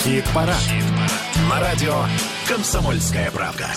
Хит-парад. На радио «Комсомольская правда».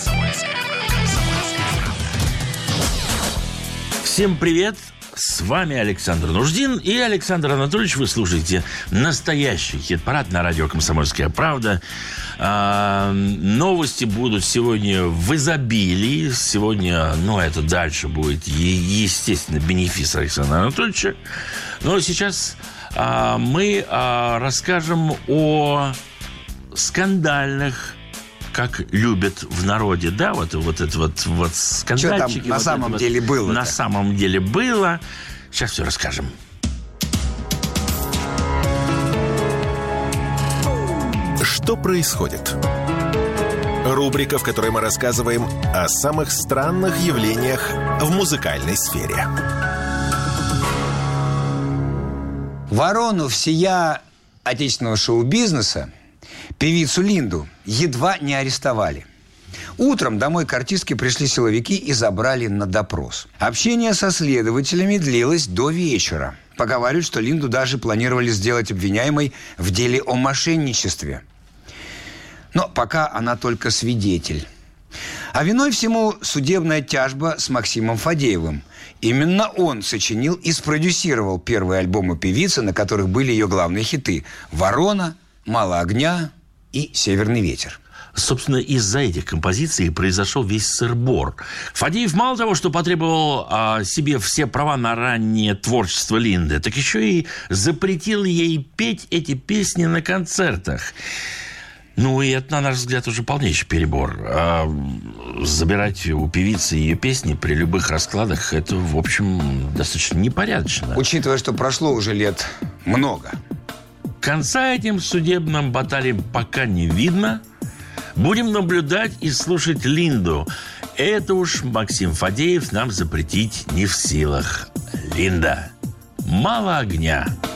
Всем привет! С вами Александр Нуждин и Александр Анатольевич. Вы слушаете настоящий хит-парад на радио «Комсомольская правда». Новости будут сегодня в изобилии. Сегодня, это дальше будет, естественно, бенефис Александра Анатольевича. Но сейчас мы расскажем о скандальных, как любят в народе, да, вот скандальчики. Что там на самом деле было? На самом деле было. Сейчас все расскажем. Что происходит? Рубрика, в которой мы рассказываем о самых странных явлениях в музыкальной сфере. Ворону всея отечественного шоу-бизнеса, певицу Линду, едва не арестовали. Утром домой к артистке пришли силовики и забрали на допрос. Общение со следователями длилось до вечера. Поговаривают, что Линду даже планировали сделать обвиняемой в деле о мошенничестве. Но пока она только свидетель. А виной всему судебная тяжба с Максимом Фадеевым. Именно он сочинил и спродюсировал первые альбомы певицы, на которых были ее главные хиты «Ворона», «Мало огня» и «Северный ветер». Собственно, из-за этих композиций произошел весь сыр-бор. Фадеев мало того, что потребовал себе все права на раннее творчество Линды, так еще и запретил ей петь эти песни на концертах. И это, на наш взгляд, уже полнейший перебор. Забирать у певицы ее песни при любых раскладах, это, в общем, достаточно непорядочно. Учитывая, что прошло уже лет много. Конца этим судебным баталиям пока не видно. Будем наблюдать и слушать Линду. Это уж Максим Фадеев нам запретить не в силах. Линда, «Мало огня».